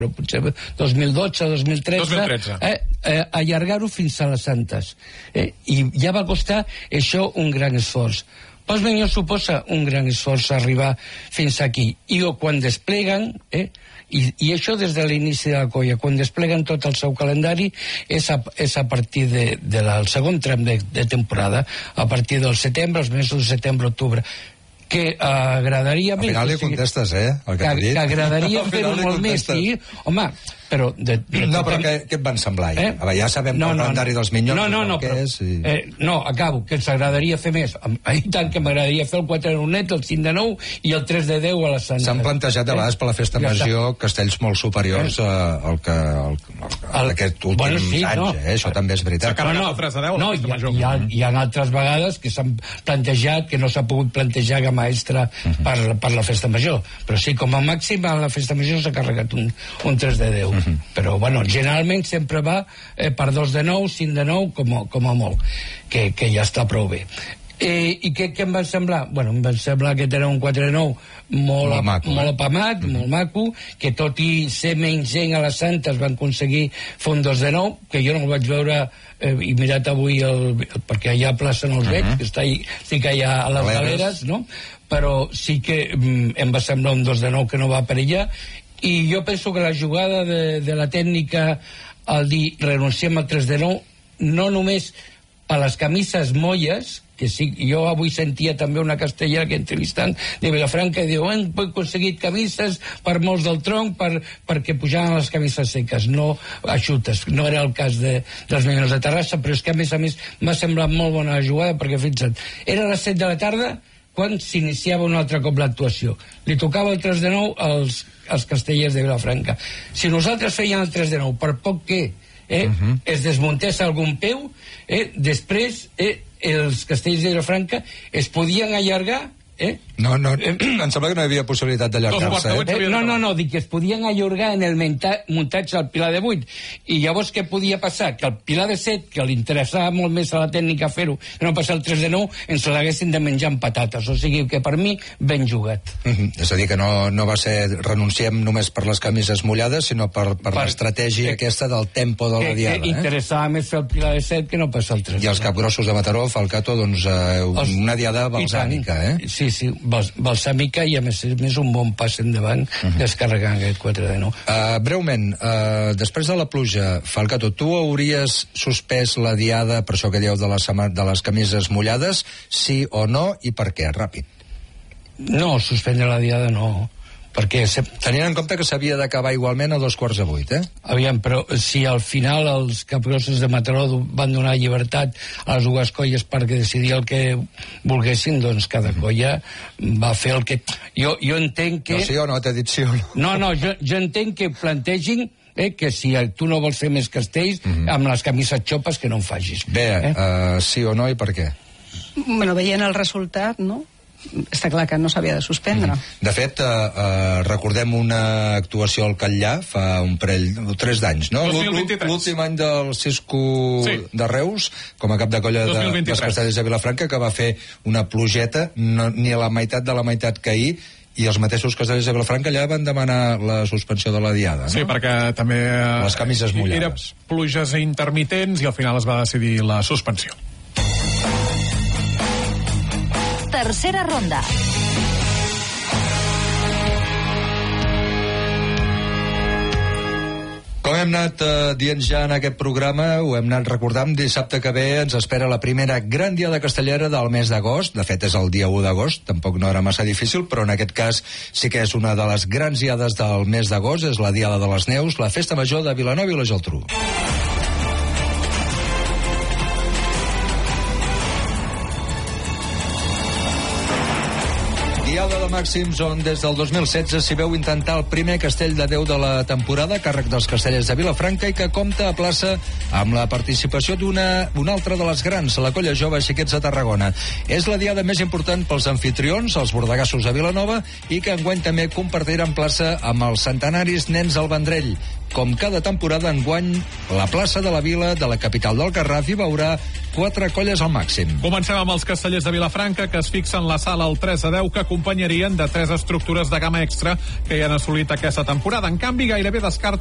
potser 2012, 2013, allargar-ho fins a les Santes. I ja va costar això un gran esforç. Pues ben, suposa un gran esforç arribar fins aquí. I quan despleguen, i això des de l'inici de la colla, quan despleguen tot el seu calendari, és a partir del segon tram de temporada, a partir del setembre, els mesos de setembre-octubre, que agradaria... Al final li contestes, el que t'he dit. Que agradaria fer-ho molt més, sí. Home, però... No, però què et van semblar? Ja sabem el calendari dels Minyons, què és... No, acabo, que ens agradaria fer més. I tant que m'agradaria fer el 4 de 9, el 5 de 9 i el 3 de 10 a la Santa. S'han plantejat a vegades per la festa major castells molt superiors al que aquest últims anys, això també és veritat. S'ha carregat el 3 de 10 a la festa major. Hi ha altres vegades que s'han plantejat, que no s'ha pogut plantejar gamma extra per la festa major, però sí, com a màxim a la festa major s'ha carregat un 3 de 10, però bueno, generalment sempre va per 2 de 9, 5 de 9 com a molt, que ja està prou bé. I què em va semblar? Bueno, em va semblar que era un 4 de 9 molt apamat, molt maco, que tot i ser menys gent a les Santes van aconseguir fer un 2 de 9, que jo no el vaig veure, he mirat avui perquè allà a plaça no els veig, que estic allà a les galeres, no? Però sí que em va semblar un 2 de 9 que no va per allà, i jo penso que la jugada de la tècnica al dir renunciem al 3 de 9 no només per les camises molles, que sí, jo avui sentia també una castellera que entrevistant de Vilafranca i diu, hem aconseguit camises per molts del tronc perquè pujaven les camises seques, no eixutes. No era el cas dels Minyons de Terrassa, però és que a més m'ha semblat molt bona la jugada, perquè fixa't, era a les 7 de la tarda quan s'iniciava un altre cop l'actuació. Li tocava el 3 de 9 als castellers de Vilafranca. Si nosaltres fèiem el 3 de 9, per poc que es desmuntés algun peu, després els castells de Vilafranca es podien allargar. No, em sembla que no hi havia possibilitat d'allargar-se. No, dic que es podien allargar en el muntatge al Pilar de 8. I llavors què podia passar? Que el Pilar de 7, que li interessava molt més a la tècnica fer-ho, que no passar el 3 de 9, ens l'haguessin de menjar amb patates. O sigui que per mi, ben jugat. És a dir, que no va ser renunciem només per les camises mullades, sinó per l'estratègia aquesta del tempo de la diada. Que interessava més fer el Pilar de 7 que no passar el 3 de 9. I els capgrossos de Mataró, Falcato, doncs una diada balsàmica, Sí, balsàmica, i a més un bon pas endavant descarregant aquest 4 de 9. Breument, després de la pluja, Falcato, tu hauries suspès la diada, per això que dieu de les camises mullades, sí o no, i per què? Ràpid. No, suspendre la diada no, perquè... Tenint en compte que s'havia d'acabar igualment a 7:45, Aviam, però si al final els capgrossos de Mataró van donar llibertat a les dues colles perquè decidir el que volguessin, doncs cada colla va fer el que... Jo entenc que... No, sí o no, t'he dit sí o no. No, jo entenc que plantegin que si tu no vols fer més castells, amb les camises xopes que no en facis. Bé, sí o no, i per què? Bueno, veient el resultat, no? Està clar que no s'havia de suspendre. De fet, recordem una actuació al Catllà fa un parell, 3 d'anys, no? 2023. L'últim any del Cisco de Reus, com a cap de colla dels castellers de Vilafranca, que va fer una plugeta, ni a la meitat de la meitat que ahir, i els mateixos castellers de Vilafranca allà van demanar la suspensió de la diada, no? Sí, perquè també... les camises mullades. Era pluges intermitents i al final es va decidir la suspensió. Tercera ronda. Com hem anat dient ja en aquest programa, ho hem anat recordant, dissabte que ve ens espera la primera gran diada castellera del mes d'agost. De fet, és el dia 1 d'agost, tampoc no era massa difícil, però en aquest cas sí que és una de les grans diades del mes d'agost, és la Diada de les Neus, la festa major de Vilanova i la Geltrú. Diada de Màxims, on des del 2016 s'hi veu intentar el primer castell de Déu de la temporada, càrrec dels castellers de Vilafranca, i que compta a plaça amb la participació d'una altra de les grans, la colla jove Xiquets de Tarragona. És la diada més important pels anfitrions, els bordegassos de Vilanova, i que enguany també compartiran plaça amb els centenaris Nens al Vendrell. Com cada temporada, enguany, la plaça de la Vila de la capital del Garraf hi veurà 4 colles al màxim. Comencem amb els castellers de Vilafranca, que es fixen la sala al 3-10, que acompanyarien de 3 estructures de gamma extra que hi han assolit aquesta temporada. En canvi, gairebé descarten